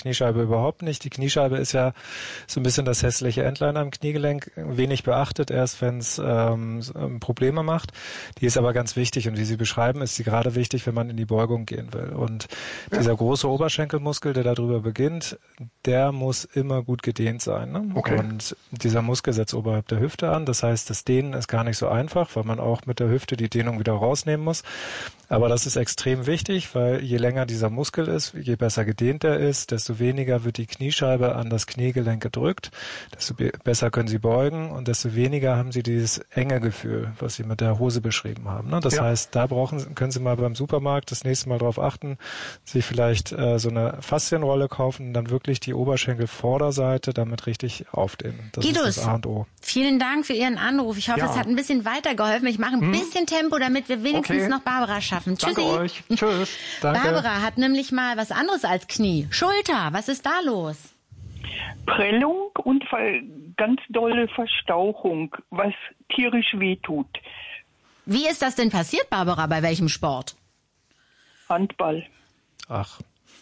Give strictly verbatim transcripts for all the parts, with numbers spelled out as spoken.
Kniescheibe überhaupt nicht. Die Kniescheibe ist ja so ein bisschen das hässliche Entlein am Kniegelenk, wenig beachtet, erst wenn es ähm, Probleme macht. Die ist aber ganz wichtig und wie Sie beschreiben, ist sie gerade wichtig, wenn man in die Beugung gehen will. Und ja. dieser große Oberschenkelmuskel, der darüber beginnt, der muss immer gut gedehnt sein. Ne? Okay. Und dieser Muskel setzt oberhalb der Hüfte an. Das heißt, das Dehnen ist gar nicht so einfach, weil man auch mit der Hüfte die Dehnung wieder rausnehmen muss. Aber das ist extrem wichtig, weil je länger dieser Muskel ist, je besser gedehnt er ist, desto weniger wird die Kniescheibe an das Kniegelenk gedrückt, desto be- besser können Sie beugen und desto weniger haben Sie dieses enge Gefühl, was Sie mit der Hose beschrieben haben. Ne? Das ja. heißt, da brauchen, können Sie mal beim Supermarkt das nächste Mal drauf achten, sich vielleicht äh, so eine Faszienrolle kaufen und dann wirklich die Oberschenkelvorderseite damit richtig aufdehnen. Das Guidos, ist das A und O. Vielen Dank für Ihren Anruf. Ich hoffe, ja. es hat ein bisschen weitergeholfen. Ich mache ein hm? bisschen Tempo, damit wir wenigstens okay. noch Barbara schaffen. Tschüssi. Danke euch. Tschüss. Danke. Barbara hat nämlich mal was anderes als Knie. Schulter, was ist da los? Prellung und ganz dolle Verstauchung, was tierisch wehtut. Wie ist das denn passiert, Barbara? Bei welchem Sport? Handball. Ach.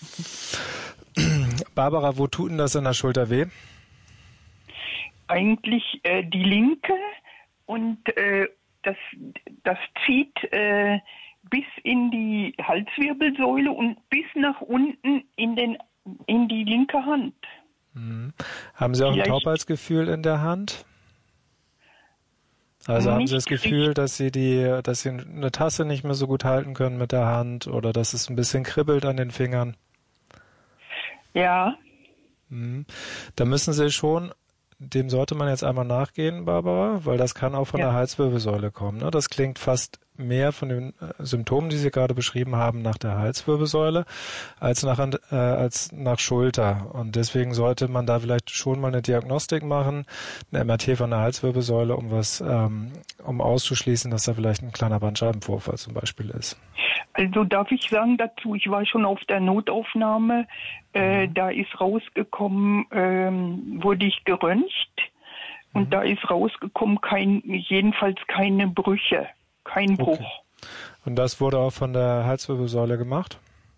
Barbara, wo tut denn das in der Schulter weh? Eigentlich äh, die linke und äh, das, das zieht äh, bis in die Halswirbelsäule und bis nach unten in, den, in die linke Hand. Mhm. Haben Sie auch Vielleicht ein Taubheitsgefühl in der Hand? Also haben Sie das Gefühl, dass Sie die, dass Sie eine Tasse nicht mehr so gut halten können mit der Hand oder dass es ein bisschen kribbelt an den Fingern? Ja. Mhm. Da müssen Sie schon, dem sollte man jetzt einmal nachgehen, Barbara, weil das kann auch von ja. der Halswirbelsäule kommen. Ne? Das klingt fast mehr von den Symptomen, die Sie gerade beschrieben haben, nach der Halswirbelsäule als nach, äh, als nach Schulter. Und deswegen sollte man da vielleicht schon mal eine Diagnostik machen, eine M R T von der Halswirbelsäule, um was, ähm, um auszuschließen, dass da vielleicht ein kleiner Bandscheibenvorfall zum Beispiel ist. Also darf ich sagen dazu, ich war schon auf der Notaufnahme, äh, da ist rausgekommen, ähm, wurde ich geröntgt und mhm. da ist rausgekommen, kein, jedenfalls keine Brüche, kein Bruch. Okay. Und das wurde auch von der Halswirbelsäule gemacht?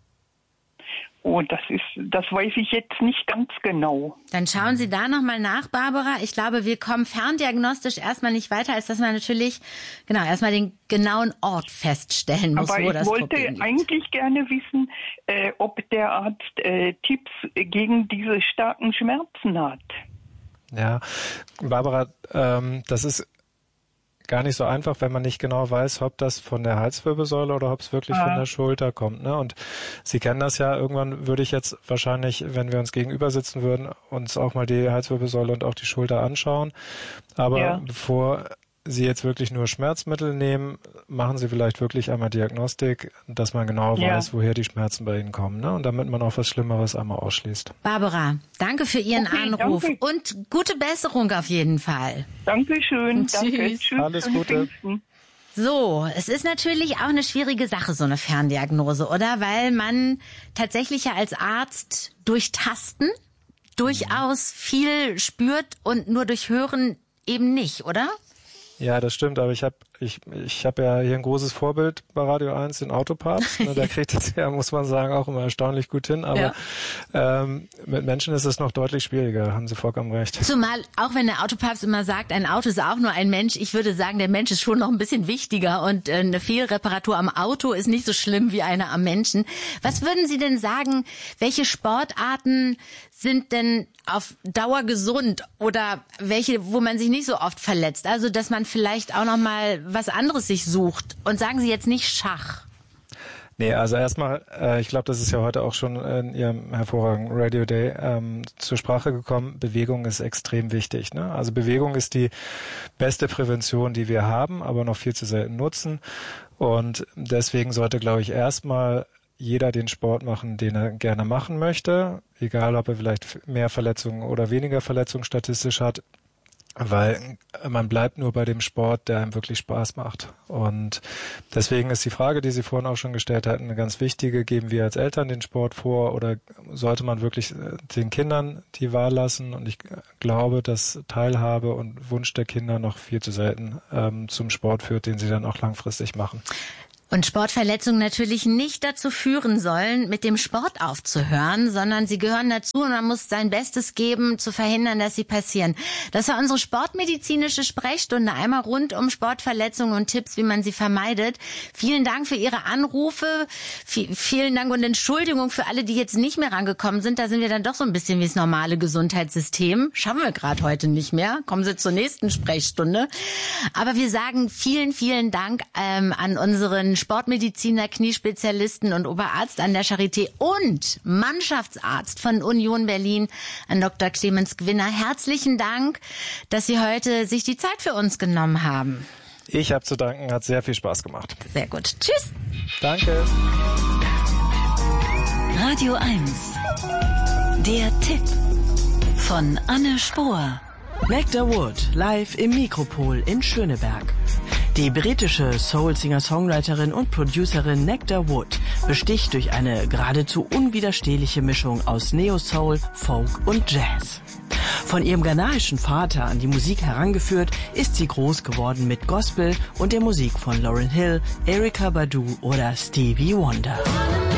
Oh, das ist, das weiß ich jetzt nicht ganz genau. Dann schauen Sie da nochmal nach, Barbara. Ich glaube, wir kommen ferndiagnostisch erstmal nicht weiter, als dass man natürlich, genau, erstmal den genauen Ort feststellen muss, Aber wo ich das wollte Problem liegt. eigentlich gerne wissen, äh, ob der Arzt äh, Tipps gegen diese starken Schmerzen hat. Ja, Barbara, ähm, das ist gar nicht so einfach, wenn man nicht genau weiß, ob das von der Halswirbelsäule oder ob es wirklich ah. von der Schulter kommt. Ne? Und Sie kennen das ja, irgendwann würde ich jetzt wahrscheinlich, wenn wir uns gegenüber sitzen würden, uns auch mal die Halswirbelsäule und auch die Schulter anschauen. Aber ja. bevor Sie jetzt wirklich nur Schmerzmittel nehmen, machen Sie vielleicht wirklich einmal Diagnostik, dass man genau ja. weiß, woher die Schmerzen bei Ihnen kommen. Ne? Und damit man auch was Schlimmeres einmal ausschließt. Barbara, danke für Ihren okay, Anruf danke. Und gute Besserung auf jeden Fall. Dankeschön. Tschüss. Danke. Tschüss. Alles Gute. So, es ist natürlich auch eine schwierige Sache, so eine Ferndiagnose, oder? Weil man tatsächlich ja als Arzt durch Tasten durchaus viel spürt und nur durch Hören eben nicht, oder? Ja, das stimmt, aber ich habe ich ich habe ja hier ein großes Vorbild bei Radio eins, den Autopapst. Ne, der kriegt das ja, muss man sagen, auch immer erstaunlich gut hin. Aber ja. ähm, mit Menschen ist es noch deutlich schwieriger, haben Sie vollkommen recht. Zumal, auch wenn der Autopapst immer sagt, ein Auto ist auch nur ein Mensch, ich würde sagen, der Mensch ist schon noch ein bisschen wichtiger und äh, eine Fehlreparatur am Auto ist nicht so schlimm wie eine am Menschen. Was würden Sie denn sagen, welche Sportarten sind denn auf Dauer gesund oder welche, wo man sich nicht so oft verletzt? Also, dass man vielleicht auch noch mal was anderes sich sucht. Und sagen Sie jetzt nicht Schach. Nee, also erstmal, äh, ich glaube, das ist ja heute auch schon in Ihrem hervorragenden Radio Day ähm, zur Sprache gekommen. Bewegung ist extrem wichtig. Ne? Also Bewegung ist die beste Prävention, die wir haben, aber noch viel zu selten nutzen. Und deswegen sollte, glaube ich, erstmal jeder den Sport machen, den er gerne machen möchte, egal ob er vielleicht mehr Verletzungen oder weniger Verletzungen statistisch hat, weil man bleibt nur bei dem Sport, der einem wirklich Spaß macht. Und deswegen ist die Frage, die Sie vorhin auch schon gestellt hatten, eine ganz wichtige. Geben wir als Eltern den Sport vor oder sollte man wirklich den Kindern die Wahl lassen? Und ich glaube, dass Teilhabe und Wunsch der Kinder noch viel zu selten ähm, zum Sport führt, den sie dann auch langfristig machen. Und Sportverletzungen natürlich nicht dazu führen sollen, mit dem Sport aufzuhören, sondern sie gehören dazu und man muss sein Bestes geben, zu verhindern, dass sie passieren. Das war unsere sportmedizinische Sprechstunde, einmal rund um Sportverletzungen und Tipps, wie man sie vermeidet. Vielen Dank für Ihre Anrufe, v- vielen Dank und Entschuldigung für alle, die jetzt nicht mehr rangekommen sind. Da sind wir dann doch so ein bisschen wie das normale Gesundheitssystem. Schaffen wir gerade heute nicht mehr. Kommen Sie zur nächsten Sprechstunde. Aber wir sagen vielen, vielen Dank ähm, an unseren Sportmediziner, Kniespezialisten und Oberarzt an der Charité und Mannschaftsarzt von Union Berlin, an Doktor Clemens Gwinner. Herzlichen Dank, dass Sie heute sich die Zeit für uns genommen haben. Ich habe zu danken, hat sehr viel Spaß gemacht. Sehr gut. Tschüss. Danke. Radio eins. Der Tipp von Anne Spohr. Nectar Wood live im Mikropol in Schöneberg. Die britische Soul-Singer-Songwriterin und Producerin Nectar Wood besticht durch eine geradezu unwiderstehliche Mischung aus Neo-Soul, Folk und Jazz. Von ihrem ghanaischen Vater an die Musik herangeführt, ist sie groß geworden mit Gospel und der Musik von Lauryn Hill, Erykah Badu oder Stevie Wonder.